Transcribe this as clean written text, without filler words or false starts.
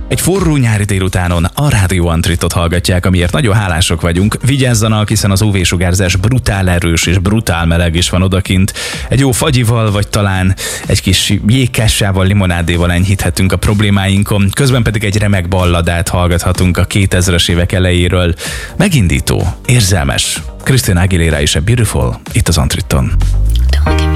Egy forró nyári délutánon a Rádió Antritot hallgatják, amiért nagyon hálások vagyunk. Vigyázzanak, hiszen az UV-sugárzás brutál erős és brutál meleg is van odakint. Egy jó fagyival, vagy talán egy kis jégkássával, limonádéval enyhíthetünk a problémáinkon, közben pedig egy remek balladát hallgathatunk a 2000-es évek elejéről. Megindító, érzelmes. Christina Aguilera is a Beautiful, itt az Antriton.